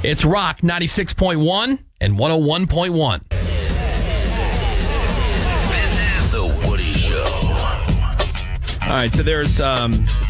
It's Rock 96.1 and 101.1. This is The Woody Show. All right, so there's a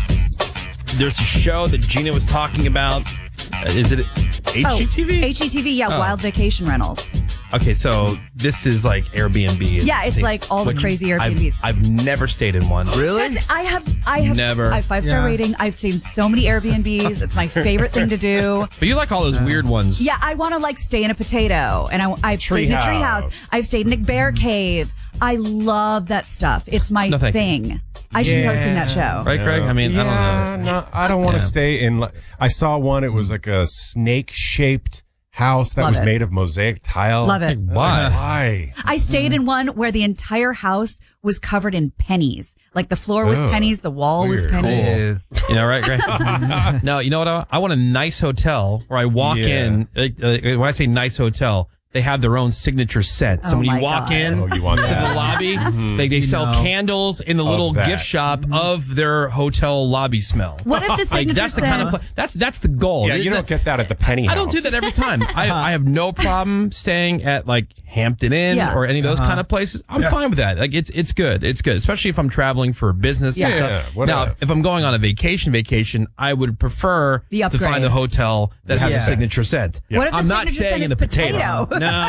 show that Gina was talking about. Is it HGTV? HGTV, yeah, Wild Vacation Rentals. Okay, so this is like Airbnb. Yeah, it's like all the crazy Airbnbs. I've never stayed in one. Really? I have Never. I have 5-star rating. I've seen so many Airbnbs. It's my favorite thing to do. But you like all those weird ones. Yeah, I want to like stay in a potato, and I've stayed in a treehouse. I've stayed in a bear cave. I love that stuff. It's my thing. I should be hosting that show. Right, Greg? I mean, I don't know. No, I don't want to stay in. I saw one. It was like a snake-shaped house that was made of mosaic tile. Love it. Why? I stayed in one where the entire house was covered in pennies. Like the floor was pennies, the wall was pennies. Cool. You know, right, Greg? No, you know what? I want a nice hotel where I walk in. When I say nice hotel, they have their own signature scent. So when you walk in you want to that. the lobby, they sell candles in the little gift shop of their hotel lobby smell. What if the signature that's the kind of that's the goal. Yeah, you don't get that at the penny house. I don't do that every time. I have no problem staying at like Hampton Inn or any of those kind of places. I'm fine with that. Like it's good. It's good, especially if I'm traveling for business. Yeah. Now, if I'm going on a vacation, I would prefer to find the hotel that has a signature scent. Yeah. What if I'm not staying in the potato.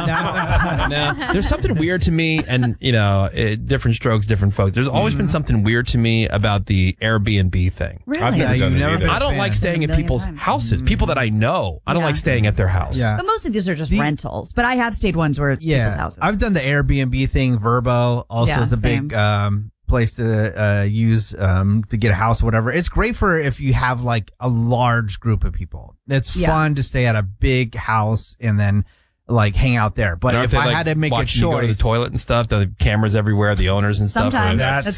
No. There's something weird to me, and different strokes, different folks. There's always been something weird to me about the Airbnb thing. Really? I've never done it either. I don't like staying at people's houses. People that I know, I don't like staying at their house. Yeah. But most of these are just rentals. But I have stayed ones where it's people's houses. I've done the Airbnb thing. Vrbo also is a big place to use to get a house or whatever. It's great for if you have like a large group of people. It's fun to stay at a big house and then like hang out there. But if I had to make a choice, you go to the toilet and stuff, the cameras everywhere, the owners and stuff. Sometimes.